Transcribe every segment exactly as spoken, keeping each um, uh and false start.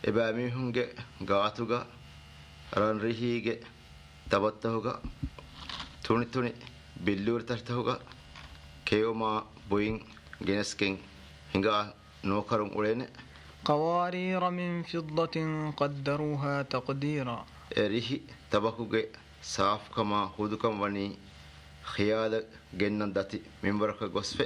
එබෑමිහුන්ගේ ගාතුග රන්රිහීගේ තබත්තහුග තුනි තුනි බිල්ලූරි තර්තහුග කේවමා බුයින් ගෙනස්කෙන් හිඟා නෝකරුන් උලෙන قوارير من فضة قدروها تقديرا එරිහි තබකුගේ සාෆ්කමා හුදුකම් වනී خيال جنن داتي منبرك غصفه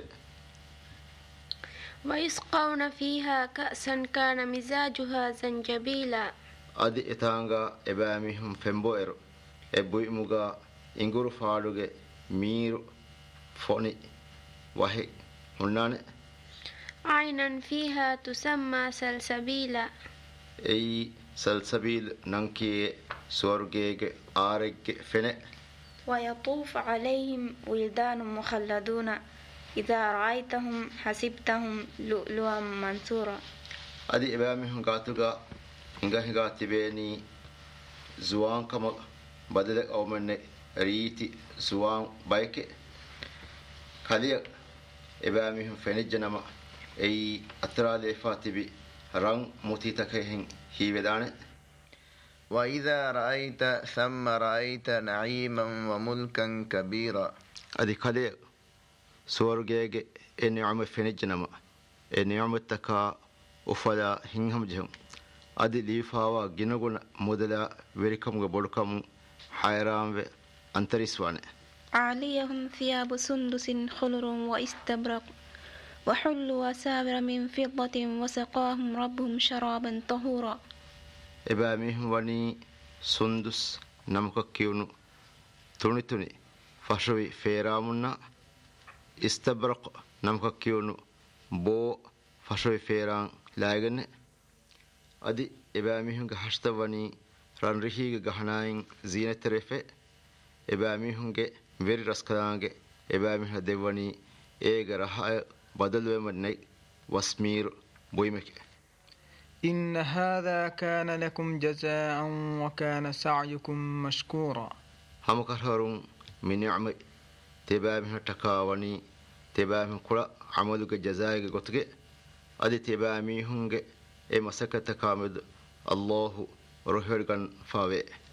ويسقون فيها كأسا كان مزاجها زنجبيلا ادي اتانغا اباميهم فمبويرو ابوي موغا انغورو فالوغه ميرو فوني وهي هنانه عينا فيها تسمى سلسبيلا اي سلسبيل نانكي سورغيغ آرغ فنه ويطوف عليهم ولدان مخلدون إذا رأيتهم حسبتهم لؤلؤا منثورا أدي إبامهم قاتوغا هنگا هنگا تبيني زوان كما بدلك أو من ريتي زوان بايك خليا إبامهم فنجنما أي أترالي فاتبي رنگ متيتكهن هي ودانه وإذا رأيت ثم رأيت نعيما وملكا كبيرا أدي كلي سورجيج النعمة فنجنما النعمة تكا وفلا هنهم جهم أدي ليفاوا جنوغن مدلا وريكم غبولكم حيران أنتريسوانه عليهم ثياب سندس خضر واستبرق وحلوا أساور من فضة وسقاهم ربهم شرابا طهورا එබෑමිහුම් වනී සුන්දුස් නමකක් කියවුණු තුනි තුනි ෆෂවි ෆේරාමුන්නා ඉස්තබරක් නමකක් කියවුණු බෝ ෆෂවි ෆේරාන් ලායගන්න අදි එබෑමිහුන්ගේ හෂ්ත වනී රන්රිහීගේ ගහනායින් සීනතරෙෆෙ එබෑමිහුන්ගේ වෙරි රස්කදාන්ගේ එබෑමිහ දෙවනී ඒග රහය බදලුවෙමන්නයි වස්මීර් බොයිමක إن هذا كان لكم جزاء وكان سعيكم مشكورا هم كهرون من نعمة تبامه تكاوني تبامه كلا عملك جزاء قطك أدي تبامه هنگ إيه مسكت كامد الله رهيرغن فاوي